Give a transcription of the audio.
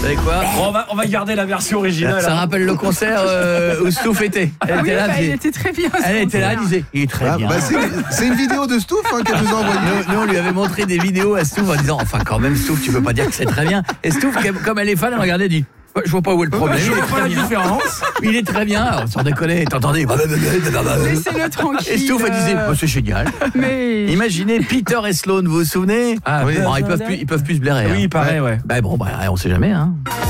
savez quoi? On va garder la version originale. Ça rappelle le concert où Stouff était. Elle était très bien. Elle était là, elle disait, il est très bien. C'est une vidéo de Stouff qu'elle nous a envoyée. Nous, on lui avait montré des vidéos à Stouff en disant, enfin quand même Stouff, tu peux pas dire que c'est très bien. Et Stouff, comme elle est fan, elle regardait et dit, je vois pas où est le problème. Je vois pas la différence. Il est très bien. Alors, sans déconner, t'entendez. Laissez-le tranquille. Et Stouff, elle disait, c'est génial. Mais... Imaginez Peter et Sloan, vous vous souvenez? Ah oui. Bon, ils peuvent plus se blairer. Oui, pareil, ouais. Bon, on sait jamais, hein.